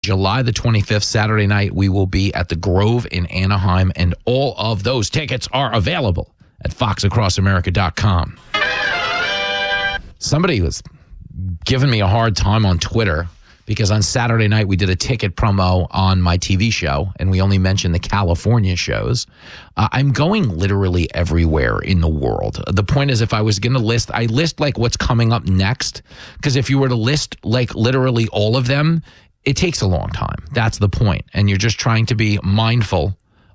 July the 25th, Saturday night, we will be at the Grove in Anaheim, and all of those tickets are available at foxacrossamerica.com. Somebody was giving me a hard time on Twitter because on Saturday night we did a ticket promo on my TV show, and we only mentioned the California shows. I'm going literally everywhere in the world. The point is, if I was going to list, I list like what's coming up next, because if you were to list like literally all of them, it takes a long time. That's the point. And you're just trying to be mindful,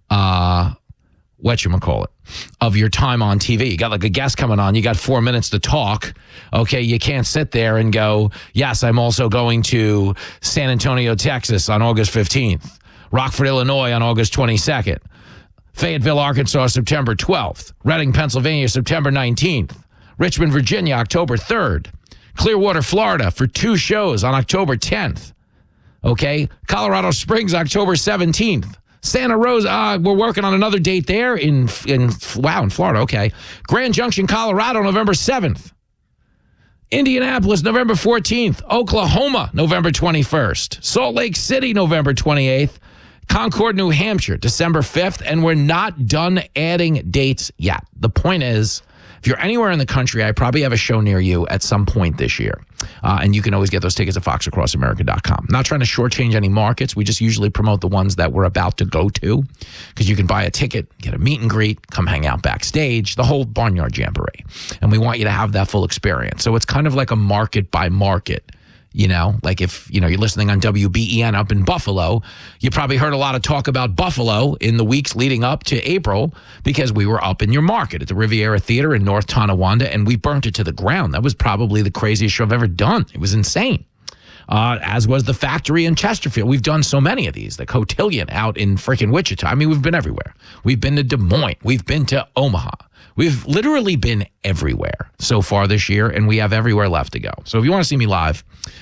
of your time on TV. You got like a guest coming on, you got 4 minutes to talk. Okay, you can't sit there and go, yes, I'm also going to San Antonio, Texas on August 15th, Rockford, Illinois on August 22nd, Fayetteville, Arkansas, September 12th, Reading, Pennsylvania, September 19th, Richmond, Virginia, October 3rd, Clearwater, Florida for 2 shows on October 10th. Okay, Colorado Springs, October 17th. Santa Rosa, we're working on another date there in Florida. Okay. Grand Junction, Colorado, November 7th. Indianapolis, November 14th. Oklahoma, November 21st. Salt Lake City, November 28th. Concord, New Hampshire, December 5th. And we're not done adding dates yet. The point is, if you're anywhere in the country, I probably have a show near you at some point this year. And you can always get those tickets at foxacrossamerica.com. Not trying to shortchange any markets. We just usually promote the ones that we're about to go to, because you can buy a ticket, get a meet and greet, come hang out backstage, the whole Barnyard Jamboree. And we want you to have that full experience. So it's kind of like a market by market. You know, like if, you're listening on WBEN up in Buffalo, you probably heard a lot of talk about Buffalo in the weeks leading up to April, because we were up in your market at the Riviera Theater in North Tonawanda, and we burnt it to the ground. That was probably the craziest show I've ever done. It was insane. As was the Factory in Chesterfield. We've done so many of these. The Cotillion out in freaking Wichita. I mean, we've been everywhere. We've been to Des Moines. We've been to Omaha. We've literally been everywhere so far this year, and we have everywhere left to go. So if you want to see me live,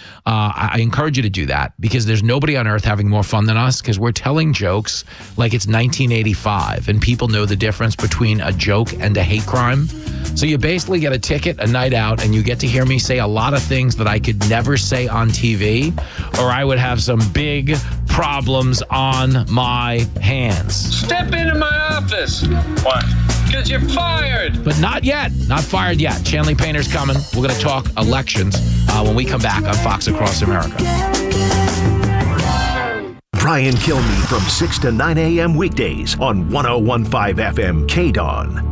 I encourage you to do that, because there's nobody on earth having more fun than us, because we're telling jokes like it's 1985, and people know the difference between a joke and a hate crime. So you basically get a ticket, a night out, and you get to hear me say a lot of things that I could never say on TV, or I would have some big problems on my hands. Step into my office. Why? Because you're fired. But not yet. Not fired yet. Chanley Painter's coming. We're going to talk elections when we come back on Fox Across America. Brian Kilmeade from 6 to 9 a.m. weekdays on 101.5 FM KDAWN.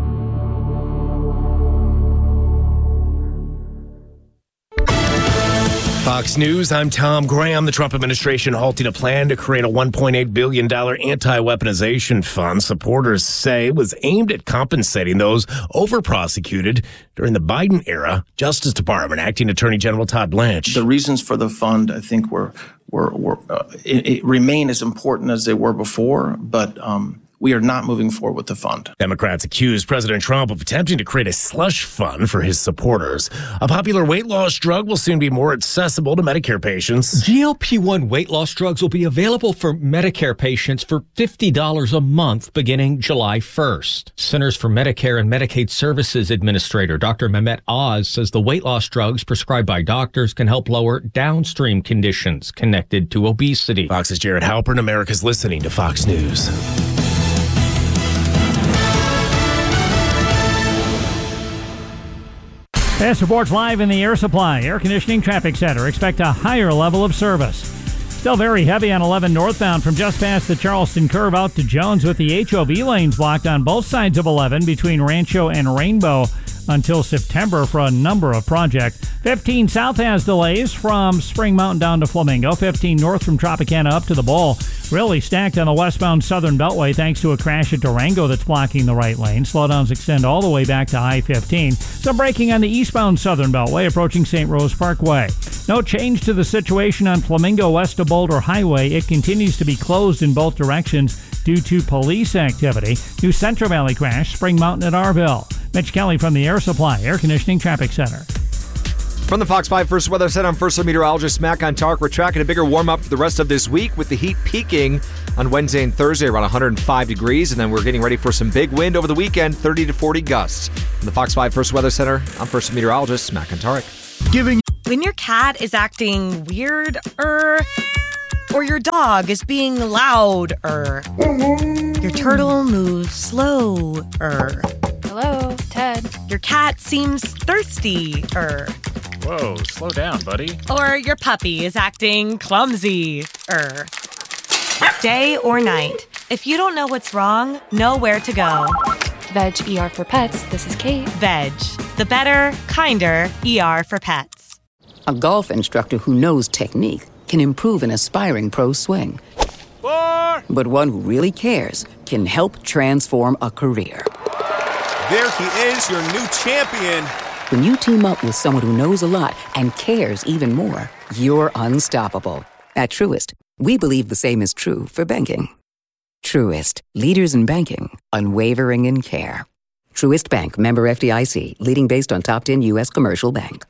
Fox News, I'm Tom Graham. The Trump administration halting a plan to create a $1.8 billion anti-weaponization fund supporters say was aimed at compensating those over-prosecuted during the Biden era. Justice Department Acting Attorney General Todd Blanche. The reasons for the fund, I think, it remain as important as they were before, but we are not moving forward with the fund. Democrats accused President Trump of attempting to create a slush fund for his supporters. A popular weight loss drug will soon be more accessible to Medicare patients. GLP-1 weight loss drugs will be available for Medicare patients for $50 a month beginning July 1st. Centers for Medicare and Medicaid Services Administrator Dr. Mehmet Oz says the weight loss drugs prescribed by doctors can help lower downstream conditions connected to obesity. Fox's Jared Halpern. America's listening to Fox News. Fast reports live in the Air Supply Air Conditioning Traffic Center. Expect a higher level of service. Still very heavy on 11 northbound from just past the Charleston curve out to Jones, with the HOV lanes blocked on both sides of 11 between Rancho and Rainbow until September for a number of projects. 15 south has delays from Spring Mountain down to Flamingo. 15 north from Tropicana up to the Bowl. Really stacked on the westbound Southern Beltway thanks to a crash at Durango that's blocking the right lane. Slowdowns extend all the way back to I-15. Some braking on the eastbound Southern Beltway approaching St. Rose Parkway. No change to the situation on Flamingo west of Boulder Highway. It continues to be closed in both directions due to police activity. New Central Valley crash, Spring Mountain at Arville. Mitch Kelly from the Air Supply Air Conditioning Traffic Center. From the Fox 5 First Weather Center, I'm First Meteorologist Matt Contark. We're tracking a bigger warm-up for the rest of this week, with the heat peaking on Wednesday and Thursday around 105 degrees, and then we're getting ready for some big wind over the weekend, 30 to 40 gusts. From the Fox 5 First Weather Center, I'm First Meteorologist Matt Contark. When your cat is acting weird, Or your dog is being louder. Your turtle moves slower. Hello, Ted. Your cat seems thirsty-er. Whoa, slow down, buddy. Or your puppy is acting clumsy-er. Day or night, if you don't know what's wrong, know where to go. Veg ER for Pets, this is Kate. Veg, the better, kinder ER for pets. A golf instructor who knows technique can improve an aspiring pro's swing. But one who really cares can help transform a career. There he is, your new champion. When you team up with someone who knows a lot and cares even more, you're unstoppable. At Truist, we believe the same is true for banking. Truist, leaders in banking, unwavering in care. Truist Bank, member FDIC, leading based on top 10 U.S. commercial bank.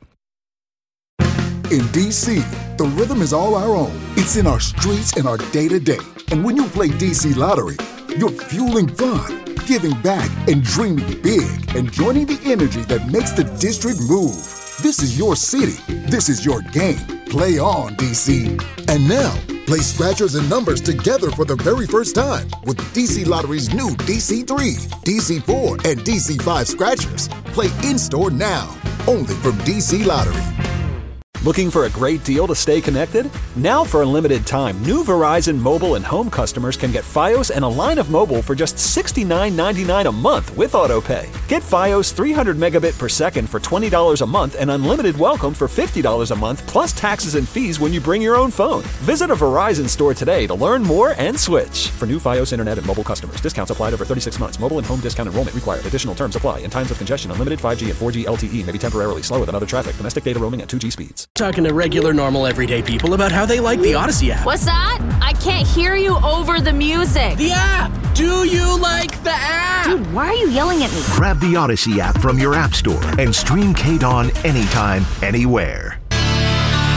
In D.C., the rhythm is all our own. It's in our streets and our day-to-day. And when you play D.C. Lottery, you're fueling fun, giving back, and dreaming big, and joining the energy that makes the district move. This is your city. This is your game. Play on, D.C. And now, play scratchers and numbers together for the very first time with D.C. Lottery's new DC3, DC4, and DC5 scratchers. Play in-store now, only from D.C. Lottery. Looking for a great deal to stay connected? Now for a limited time, new Verizon mobile and home customers can get Fios and a line of mobile for just $69.99 a month with AutoPay. Get Fios 300 megabit per second for $20 a month and unlimited welcome for $50 a month plus taxes and fees when you bring your own phone. Visit a Verizon store today to learn more and switch. For new Fios internet and mobile customers, discounts applied over 36 months. Mobile and home discount enrollment required. Additional terms apply. In times of congestion, unlimited 5G and 4G LTE may be temporarily slower than other traffic. Domestic data roaming at 2G speeds. Talking to regular, normal, everyday people about how they like the Odyssey app. What's that? I can't hear you over the music. The app! Do you like the app? Dude, why are you yelling at me? Grab the Odyssey app from your app store and stream KDON anytime, anywhere.